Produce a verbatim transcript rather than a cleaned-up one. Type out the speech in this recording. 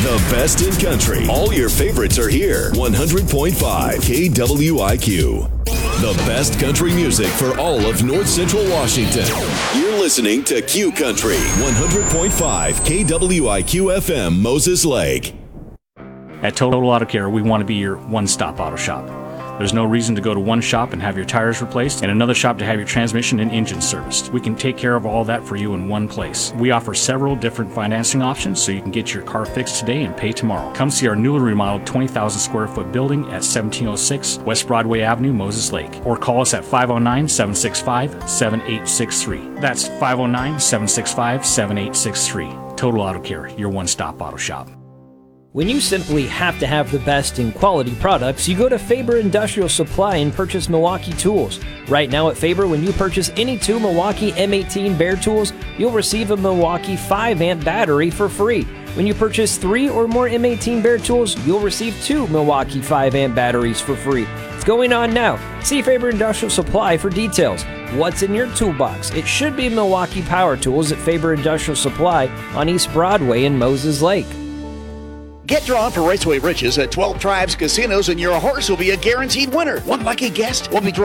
The best in country. All your favorites are here. one hundred point five K W I Q. The best country music for all of North Central Washington. You're listening to Q Country. one hundred point five K W I Q F M, Moses Lake. At Total Auto Care, we want to be your one-stop auto shop. There's no reason to go to one shop and have your tires replaced and another shop to have your transmission and engine serviced. We can take care of all that for you in one place. We offer several different financing options so you can get your car fixed today and pay tomorrow. Come see our newly remodeled twenty thousand square foot building at seventeen oh six West Broadway Avenue, Moses Lake. Or call us at five oh nine, seven six five, seven eight six three. That's five oh nine, seven six five, seven eight six three. Total Auto Care, your one-stop auto shop. When you simply have to have the best in quality products, you go to Faber Industrial Supply and purchase Milwaukee tools. Right now at Faber, when you purchase any two Milwaukee M eighteen Bear tools, you'll receive a Milwaukee five amp battery for free. When you purchase three or more M eighteen Bear tools, you'll receive two Milwaukee five amp batteries for free. It's going on now. See Faber Industrial Supply for details. What's in your toolbox? It should be Milwaukee Power Tools at Faber Industrial Supply on East Broadway in Moses Lake. Get drawn for Raceway Riches at twelve Tribes Casinos and your horse will be a guaranteed winner. One lucky guest will be drawn